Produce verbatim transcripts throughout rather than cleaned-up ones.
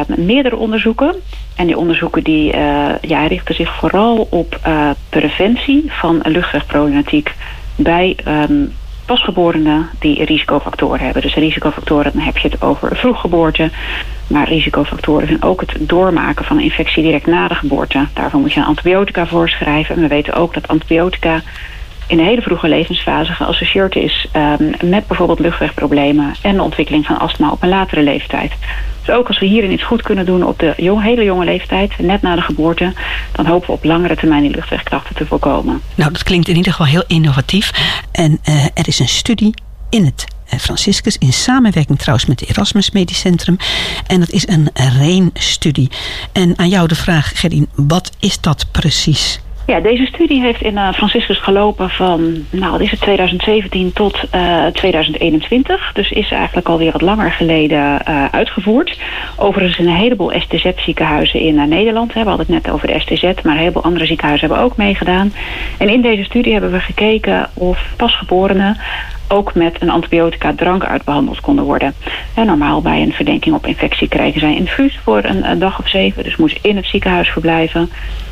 meerdere onderzoeken. En die onderzoeken die, uh, ja, richten zich vooral op uh, preventie van luchtwegproblematiek bij um, pasgeborenen die risicofactoren hebben. Dus risicofactoren, dan heb je het over vroeggeboorte. Maar risicofactoren zijn ook het doormaken van een infectie direct na de geboorte. Daarvoor moet je een antibiotica voorschrijven. En we weten ook dat antibiotica in een hele vroege levensfase geassocieerd is um, met bijvoorbeeld luchtwegproblemen en de ontwikkeling van astma op een latere leeftijd. Dus ook als we hierin iets goed kunnen doen op de jong, hele jonge leeftijd, net na de geboorte, dan hopen we op langere termijn die luchtwegklachten te voorkomen. Nou, dat klinkt in ieder geval heel innovatief. En uh, er is een studie in het Franciscus, in samenwerking trouwens met het Erasmus Medisch Centrum. En dat is een R E I N-studie. En aan jou de vraag, Gerdien, wat is dat precies? Ja, deze studie heeft in uh, Franciscus gelopen van, nou, wat is het, twintig zeventien tot uh, twintig eenentwintig. Dus is eigenlijk alweer wat langer geleden uh, uitgevoerd. Overigens in een heleboel S T Z-ziekenhuizen in uh, Nederland. We hadden het net over de S T Z, maar een heleboel andere ziekenhuizen hebben ook meegedaan. En in deze studie hebben we gekeken of pasgeborenen ook met een antibiotica drank uitbehandeld konden worden. En normaal bij een verdenking op infectie kregen zij infuus voor een, een dag of zeven. Dus moesten in het ziekenhuis verblijven.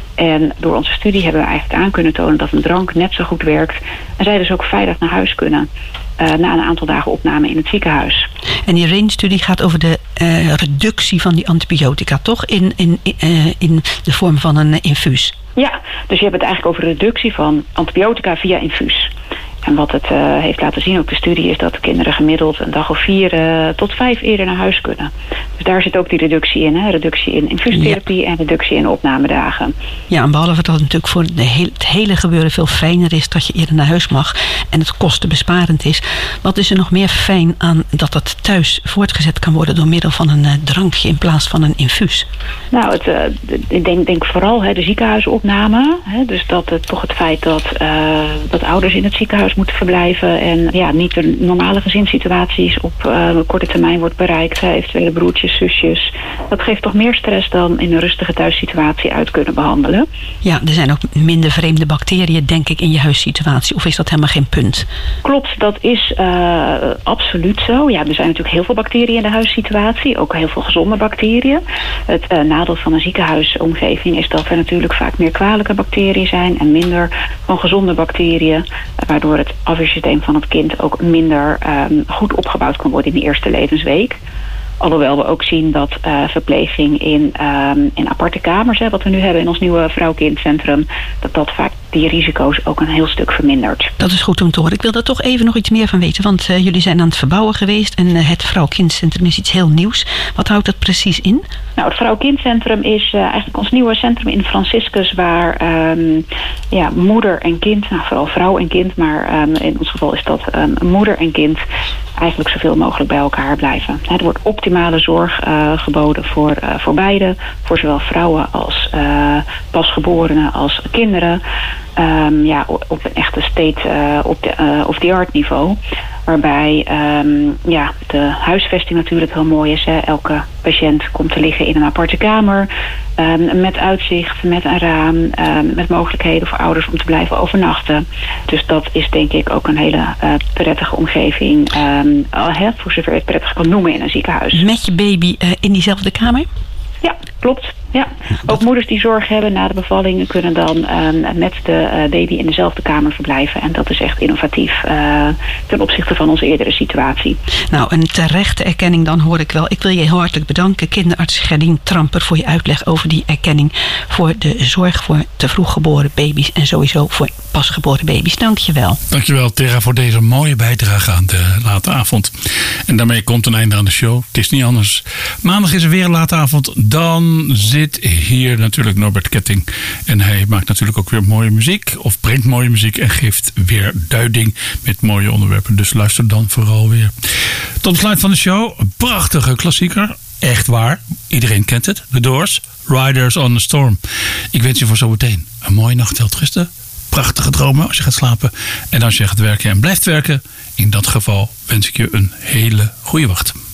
En door onze studie hebben we eigenlijk aan kunnen tonen dat een drank net zo goed werkt. En zij dus ook veilig naar huis kunnen uh, na een aantal dagen opname in het ziekenhuis. En die R E I N-studie gaat over de uh, reductie van die antibiotica, toch? In, in, uh, in de vorm van een uh, infuus. Ja, dus je hebt het eigenlijk over reductie van antibiotica via infuus. En wat het uh, heeft laten zien op de studie is dat kinderen gemiddeld een dag of vier uh, tot vijf eerder naar huis kunnen. Dus daar zit ook die reductie in. Hè? Reductie in infuustherapie ja. en reductie in opnamedagen. Ja, en behalve dat het natuurlijk voor de heel, het hele gebeuren veel fijner is dat je eerder naar huis mag en het kostenbesparend is. Wat is er nog meer fijn aan dat dat thuis voortgezet kan worden door middel van een uh, drankje in plaats van een infuus? Nou, het, uh, ik denk, denk vooral hè, de ziekenhuisopname. Hè? Dus dat het, toch het feit dat, uh, dat ouders in het ziekenhuis moeten verblijven en ja, niet de normale gezinssituaties op uh, korte termijn wordt bereikt. Hè, eventuele broertjes, zusjes. Dat geeft toch meer stress dan in een rustige thuissituatie uit kunnen behandelen. Ja, er zijn ook minder vreemde bacteriën, denk ik, in je huissituatie. Of is dat helemaal geen punt? Klopt, dat is uh, absoluut zo. Ja, er zijn natuurlijk heel veel bacteriën in de huissituatie. Ook heel veel gezonde bacteriën. Het uh, nadeel van een ziekenhuisomgeving is dat er natuurlijk vaak meer kwalijke bacteriën zijn en minder van gezonde bacteriën. Waardoor het afweersysteem van het kind ook minder um, goed opgebouwd kan worden in de eerste levensweek. Alhoewel we ook zien dat uh, verpleging in, um, in aparte kamers, hè, wat we nu hebben in ons nieuwe vrouw-kindcentrum, dat dat vaak die risico's ook een heel stuk vermindert. Dat is goed om te horen. Ik wil daar toch even nog iets meer van weten, want uh, jullie zijn aan het verbouwen geweest en uh, het vrouw-kindcentrum is iets heel nieuws. Wat houdt dat precies in? Nou, het vrouw-kindcentrum is uh, eigenlijk ons nieuwe centrum in Franciscus, waar um, ja, moeder en kind, nou vooral vrouw en kind, maar um, in ons geval is dat um, moeder en kind eigenlijk zoveel mogelijk bij elkaar blijven. He, er wordt optimale zorg uh, geboden voor, uh, voor beide, voor zowel vrouwen als uh, pasgeborenen als kinderen. Um, ja, op een echte state uh, op de, uh, of the art niveau. Waarbij um, ja, de huisvesting natuurlijk heel mooi is. Hè. Elke patiënt komt te liggen in een aparte kamer. Um, met uitzicht, met een raam. Um, met mogelijkheden voor ouders om te blijven overnachten. Dus dat is denk ik ook een hele uh, prettige omgeving. Um, uh, voor zover je het prettig kan noemen in een ziekenhuis. Met je baby uh, in diezelfde kamer? Ja, klopt. Ja. Ook moeders die zorg hebben na de bevalling kunnen dan um, met de uh, baby in dezelfde kamer verblijven. En dat is echt innovatief uh, ten opzichte van onze eerdere situatie. Nou, een terechte erkenning dan hoor ik wel. Ik wil je heel hartelijk bedanken, kinderarts Gerdien Tramper, voor je uitleg over die erkenning voor de zorg voor te vroeg geboren baby's en sowieso voor pasgeboren baby's. Dank je wel. Dank je wel, Tera, voor deze mooie bijdrage aan de late avond. En daarmee komt een einde aan de show. Het is niet anders. Maandag is er weer een late avond. Dan zit hier natuurlijk Norbert Ketting. En hij maakt natuurlijk ook weer mooie muziek. Of brengt mooie muziek en geeft weer duiding met mooie onderwerpen. Dus luister dan vooral weer. Tot besluit van de show. Een prachtige klassieker. Echt waar. Iedereen kent het. The Doors. Riders on the Storm. Ik wens je voor zometeen een mooie nacht. Welterusten. Prachtige dromen als je gaat slapen. En als je gaat werken en blijft werken. In dat geval wens ik je een hele goede wacht.